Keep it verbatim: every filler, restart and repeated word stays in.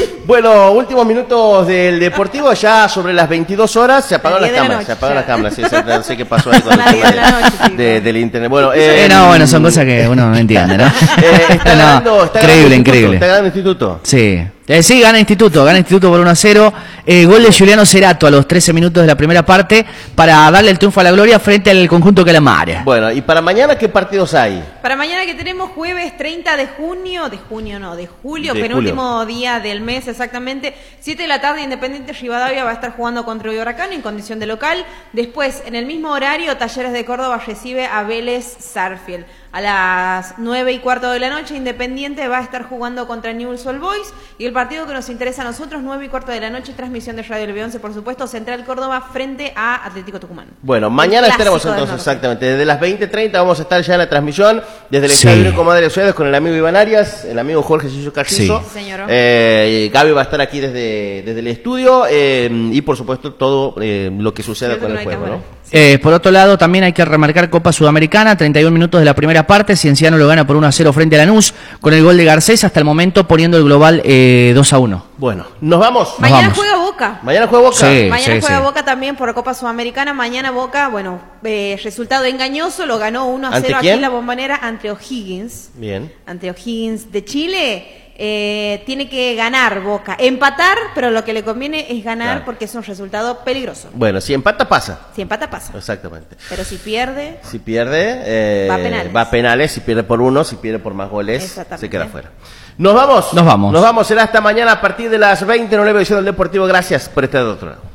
Bueno, últimos minutos del Deportivo, ya sobre las veintidós horas se apagaron las cámaras, se apagaron las cámaras, sí, no sé qué pasó ahí con el tema de, noche, de, del internet. Bueno, eh, no, bueno, son cosas que uno no entiende, ¿no? Eh, está ganando, no, está increíble, ganando increíble. Está ganando Instituto. Sí. Eh, sí, gana Instituto, gana Instituto por uno a cero. Eh, gol de Juliano Cerato a los trece minutos de la primera parte para darle el triunfo a la gloria frente al conjunto Calamare. Bueno, ¿y para mañana qué partidos hay? Para mañana que tenemos jueves treinta de junio, de junio no, de julio, de penúltimo julio. día del mes exactamente, siete de la tarde Independiente Rivadavia va a estar jugando contra Huracán en condición de local. Después, en el mismo horario, Talleres de Córdoba recibe a Vélez Sarsfield. A las nueve y cuarto de la noche, Independiente va a estar jugando contra Newell's Old Boys. Y el partido que nos interesa a nosotros, nueve y cuarto de la noche, transmisión de Radio El Beonce, por supuesto, Central Córdoba frente a Atlético Tucumán. Bueno, mañana estaremos entonces, exactamente, desde las veinte treinta vamos a estar ya en la transmisión, desde el Estadio Único Madre de Ciudades con el amigo Iván Arias, el amigo Jorge Sillo Carrizo. Sí. Señor. Eh, Gaby va a estar aquí desde, desde el estudio eh, y, por supuesto, todo eh, lo que suceda con el juego, ¿no? Eh, por otro lado, también hay que remarcar Copa Sudamericana, treinta y un minutos de la primera parte, Cienciano lo gana por uno a cero frente a Lanús, con el gol de Garcés hasta el momento poniendo el global eh, dos a uno. Bueno, ¿nos vamos? Nos Mañana vamos. juega Boca. Mañana juega Boca. Sí, Mañana sí, juega sí. Boca también por Copa Sudamericana. Mañana Boca, bueno, eh, resultado engañoso, lo ganó uno a cero aquí en la Bombonera ante O'Higgins. Bien. Ante O'Higgins de Chile. Eh, tiene que ganar Boca, empatar, pero lo que le conviene es ganar, claro, porque es un resultado peligroso. Bueno, si empata pasa. Si empata pasa. Exactamente. Pero si pierde, si pierde, eh, va a penales. Va a penales, si pierde por uno, si pierde por más goles, se queda fuera. Nos vamos. Nos vamos. Nos vamos, será hasta mañana a partir de las veinte en una nueva edición del Deportivo. Gracias por estar de otro lado.